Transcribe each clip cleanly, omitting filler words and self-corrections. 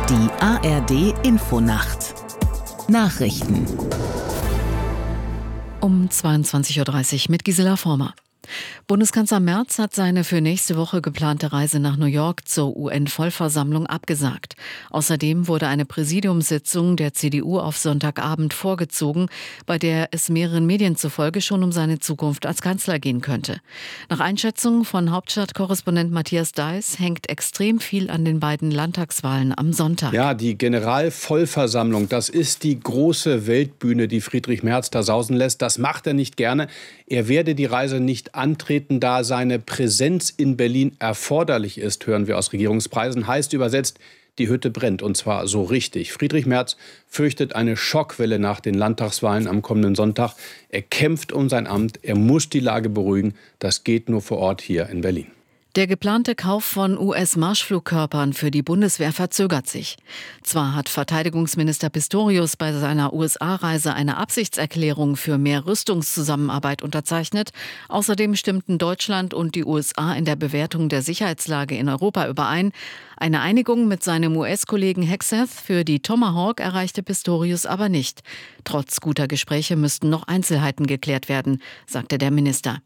Die ARD Infonacht Nachrichten um 22.30 Uhr mit Gisela Former. Bundeskanzler Merz hat seine für nächste Woche geplante Reise nach New York zur UN-Vollversammlung abgesagt. Außerdem wurde eine Präsidiumssitzung der CDU auf Sonntagabend vorgezogen, bei der es mehreren Medien zufolge schon um seine Zukunft als Kanzler gehen könnte. Nach Einschätzung von Hauptstadtkorrespondent Matthias Deiß hängt extrem viel an den beiden Landtagswahlen am Sonntag. Ja, die Generalvollversammlung, das ist die große Weltbühne, die Friedrich Merz da sausen lässt. Das macht er nicht gerne. Er werde die Reise nicht antreten, da seine Präsenz in Berlin erforderlich ist, hören wir aus Regierungskreisen. Heißt übersetzt, die Hütte brennt, und zwar so richtig. Friedrich Merz fürchtet eine Schockwelle nach den Landtagswahlen am kommenden Sonntag. Er kämpft um sein Amt, er muss die Lage beruhigen. Das geht nur vor Ort hier in Berlin. Der geplante Kauf von US-Marschflugkörpern für die Bundeswehr verzögert sich. Zwar hat Verteidigungsminister Pistorius bei seiner USA-Reise eine Absichtserklärung für mehr Rüstungszusammenarbeit unterzeichnet. Außerdem stimmten Deutschland und die USA in der Bewertung der Sicherheitslage in Europa überein. Eine Einigung mit seinem US-Kollegen Hegseth für die Tomahawk erreichte Pistorius aber nicht. Trotz guter Gespräche müssten noch Einzelheiten geklärt werden, sagte der Minister.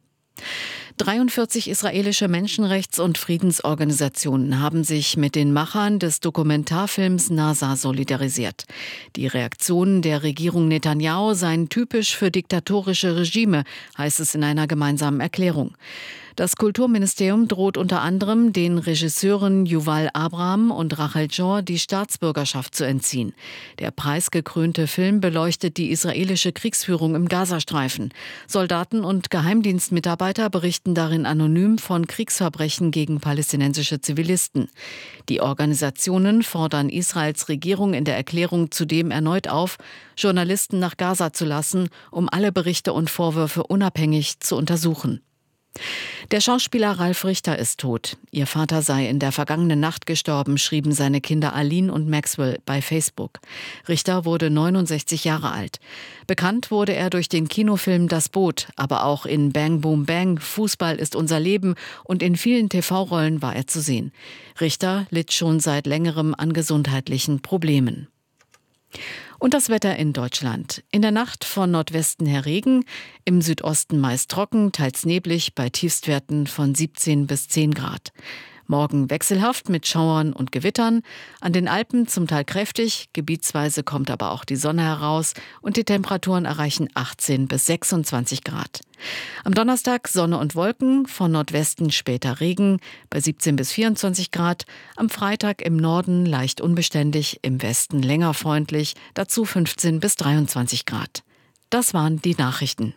43 israelische Menschenrechts- und Friedensorganisationen haben sich mit den Machern des Dokumentarfilms NASA solidarisiert. Die Reaktionen der Regierung Netanyahu seien typisch für diktatorische Regime, heißt es in einer gemeinsamen Erklärung. Das Kulturministerium droht unter anderem den Regisseuren Yuval Abraham und Rachel Jor die Staatsbürgerschaft zu entziehen. Der preisgekrönte Film beleuchtet die israelische Kriegsführung im Gazastreifen. Soldaten und Geheimdienstmitarbeiter berichten darin anonym von Kriegsverbrechen gegen palästinensische Zivilisten. Die Organisationen fordern Israels Regierung in der Erklärung zudem erneut auf, Journalisten nach Gaza zu lassen, um alle Berichte und Vorwürfe unabhängig zu untersuchen. Der Schauspieler Ralf Richter ist tot. Ihr Vater sei in der vergangenen Nacht gestorben, schrieben seine Kinder Aline und Maxwell bei Facebook. Richter wurde 69 Jahre alt. Bekannt wurde er durch den Kinofilm Das Boot, aber auch in Bang Boom Bang, Fußball ist unser Leben und in vielen TV-Rollen war er zu sehen. Richter litt schon seit längerem an gesundheitlichen Problemen. Und das Wetter in Deutschland. In der Nacht von Nordwesten her Regen, im Südosten meist trocken, teils neblig bei Tiefstwerten von 17 bis 10 Grad. Morgen wechselhaft mit Schauern und Gewittern, an den Alpen zum Teil kräftig, gebietsweise kommt aber auch die Sonne heraus und die Temperaturen erreichen 18 bis 26 Grad. Am Donnerstag Sonne und Wolken, von Nordwesten später Regen bei 17 bis 24 Grad. Am Freitag im Norden leicht unbeständig, im Westen länger freundlich, dazu 15 bis 23 Grad. Das waren die Nachrichten.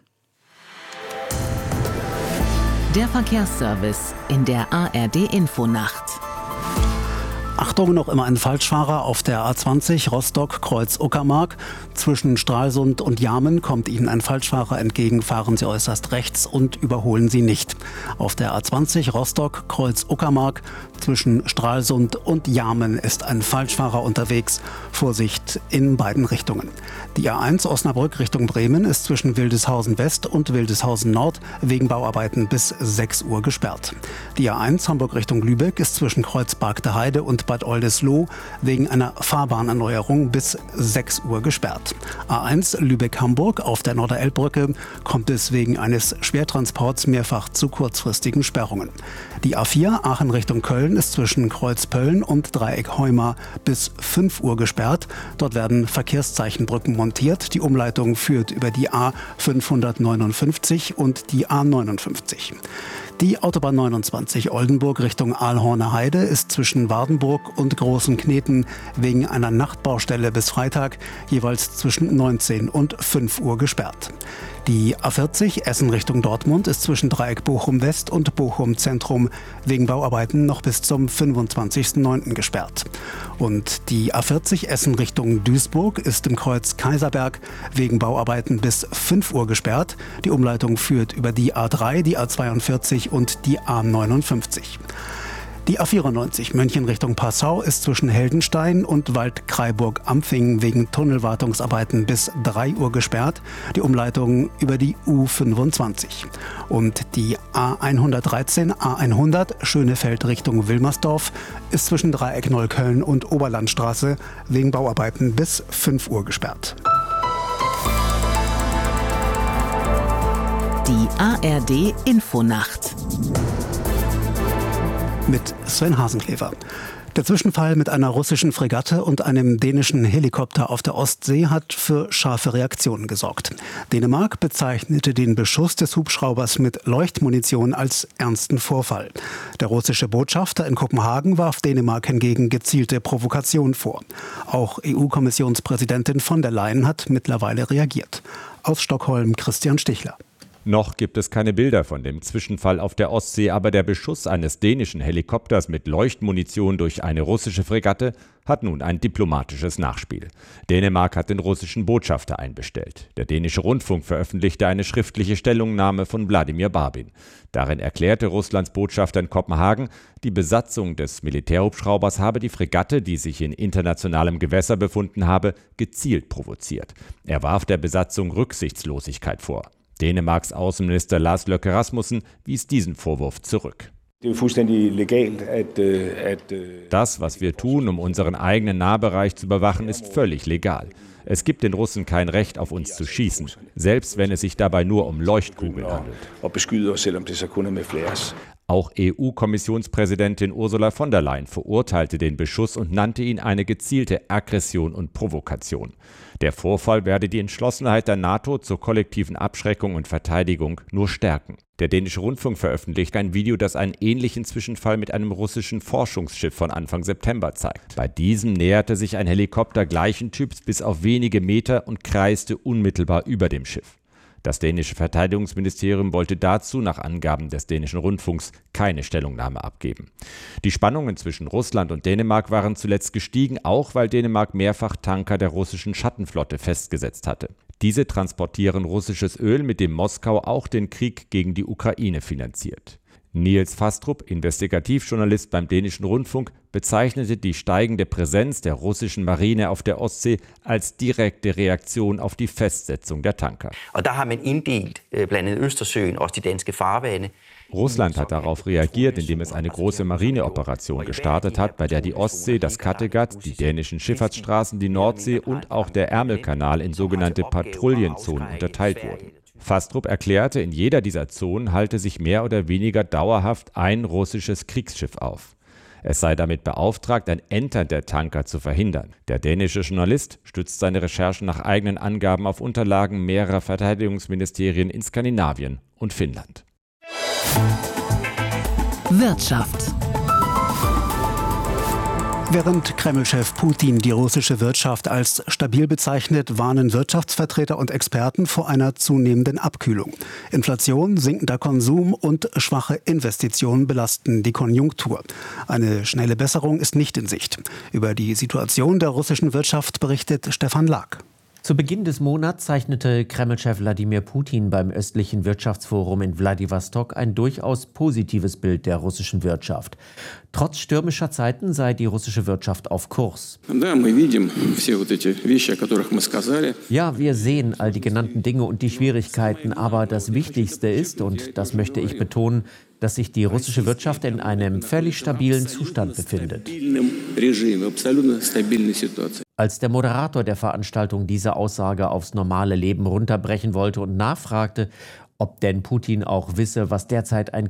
Der Verkehrsservice in der ARD Infonacht. Achtung, noch immer ein Falschfahrer auf der A20 Rostock-Kreuz-Uckermark. Zwischen Stralsund und Jarmen kommt Ihnen ein Falschfahrer entgegen. Fahren Sie äußerst rechts und überholen Sie nicht. Auf der A20 Rostock-Kreuz-Uckermark zwischen Stralsund und Jarmen ist ein Falschfahrer unterwegs. Vorsicht in beiden Richtungen. Die A1 Osnabrück Richtung Bremen ist zwischen Wildeshausen West und Wildeshausen Nord wegen Bauarbeiten bis 6 Uhr gesperrt. Die A1 Hamburg Richtung Lübeck ist zwischen Kreuzberg der Heide und Bad Oldesloe wegen einer Fahrbahnerneuerung bis 6 Uhr gesperrt. A1 Lübeck-Hamburg auf der Norderelbbrücke kommt es wegen eines Schwertransports mehrfach zu kurzfristigen Sperrungen. Die A4 Aachen Richtung Köln ist zwischen Kreuzpölln und Dreieck Heuma bis 5 Uhr gesperrt. Dort werden Verkehrszeichenbrücken montiert. Die Umleitung führt über die A559 und die A59. Die Autobahn 29 Oldenburg Richtung Aalhorner Heide ist zwischen Wardenburg und Großen Kneten wegen einer Nachtbaustelle bis Freitag jeweils zwischen 19 und 5 Uhr gesperrt. Die A40 Essen Richtung Dortmund ist zwischen Dreieck Bochum West und Bochum Zentrum wegen Bauarbeiten noch bis zum 25.09. gesperrt. Und die A40 Essen Richtung Duisburg ist im Kreuz Kaiserberg wegen Bauarbeiten bis 5 Uhr gesperrt. Die Umleitung führt über die A3, die A42 und die A59. Die A94 München Richtung Passau ist zwischen Heldenstein und Waldkraiburg-Ampfing wegen Tunnelwartungsarbeiten bis 3 Uhr gesperrt. Die Umleitung über die U25. Und die A113, A100 Schönefeld Richtung Wilmersdorf ist zwischen Dreieck-Neukölln und Oberlandstraße wegen Bauarbeiten bis 5 Uhr gesperrt. Die ARD Infonacht mit Sven Hasenklever. Der Zwischenfall mit einer russischen Fregatte und einem dänischen Helikopter auf der Ostsee hat für scharfe Reaktionen gesorgt. Dänemark bezeichnete den Beschuss des Hubschraubers mit Leuchtmunition als ernsten Vorfall. Der russische Botschafter in Kopenhagen warf Dänemark hingegen gezielte Provokation vor. Auch EU-Kommissionspräsidentin von der Leyen hat mittlerweile reagiert. Aus Stockholm Christian Stichler. Noch gibt es keine Bilder von dem Zwischenfall auf der Ostsee, aber der Beschuss eines dänischen Helikopters mit Leuchtmunition durch eine russische Fregatte hat nun ein diplomatisches Nachspiel. Dänemark hat den russischen Botschafter einbestellt. Der dänische Rundfunk veröffentlichte eine schriftliche Stellungnahme von Vladimir Barbin. Darin erklärte Russlands Botschafter in Kopenhagen, die Besatzung des Militärhubschraubers habe die Fregatte, die sich in internationalem Gewässer befunden habe, gezielt provoziert. Er warf der Besatzung Rücksichtslosigkeit vor. Dänemarks Außenminister Lars Løkke Rasmussen wies diesen Vorwurf zurück. Das, was wir tun, um unseren eigenen Nahbereich zu überwachen, ist völlig legal. Es gibt den Russen kein Recht, auf uns zu schießen, selbst wenn es sich dabei nur um Leuchtkugeln handelt. Auch EU-Kommissionspräsidentin Ursula von der Leyen verurteilte den Beschuss und nannte ihn eine gezielte Aggression und Provokation. Der Vorfall werde die Entschlossenheit der NATO zur kollektiven Abschreckung und Verteidigung nur stärken. Der dänische Rundfunk veröffentlicht ein Video, das einen ähnlichen Zwischenfall mit einem russischen Forschungsschiff von Anfang September zeigt. Bei diesem näherte sich ein Helikopter gleichen Typs bis auf wenige Meter und kreiste unmittelbar über dem Schiff. Das dänische Verteidigungsministerium wollte dazu, nach Angaben des dänischen Rundfunks, keine Stellungnahme abgeben. Die Spannungen zwischen Russland und Dänemark waren zuletzt gestiegen, auch weil Dänemark mehrfach Tanker der russischen Schattenflotte festgesetzt hatte. Diese transportieren russisches Öl, mit dem Moskau auch den Krieg gegen die Ukraine finanziert. Niels Fastrup, Investigativjournalist beim dänischen Rundfunk, bezeichnete die steigende Präsenz der russischen Marine auf der Ostsee als direkte Reaktion auf die Festsetzung der Tanker. Russland hat darauf reagiert, indem es eine große Marineoperation gestartet hat, bei der die Ostsee, das Kattegat, die dänischen Schifffahrtsstraßen, die Nordsee und auch der Ärmelkanal in sogenannte Patrouillenzonen unterteilt wurden. Fastrup erklärte, in jeder dieser Zonen halte sich mehr oder weniger dauerhaft ein russisches Kriegsschiff auf. Es sei damit beauftragt, ein Entern der Tanker zu verhindern. Der dänische Journalist stützt seine Recherchen nach eigenen Angaben auf Unterlagen mehrerer Verteidigungsministerien in Skandinavien und Finnland. Wirtschaft. Während Kreml-Chef Putin die russische Wirtschaft als stabil bezeichnet, warnen Wirtschaftsvertreter und Experten vor einer zunehmenden Abkühlung. Inflation, sinkender Konsum und schwache Investitionen belasten die Konjunktur. Eine schnelle Besserung ist nicht in Sicht. Über die Situation der russischen Wirtschaft berichtet Stefan Lag. Zu Beginn des Monats zeichnete Kreml-Chef Wladimir Putin beim östlichen Wirtschaftsforum in Wladiwostok ein durchaus positives Bild der russischen Wirtschaft. Trotz stürmischer Zeiten sei die russische Wirtschaft auf Kurs. Ja, wir sehen all die genannten Dinge und die Schwierigkeiten, aber das Wichtigste ist, und das möchte ich betonen, dass sich die russische Wirtschaft in einem völlig stabilen Zustand befindet. Als der Moderator der Veranstaltung diese Aussage aufs normale Leben runterbrechen wollte und nachfragte, ob denn Putin auch wisse, was derzeit ein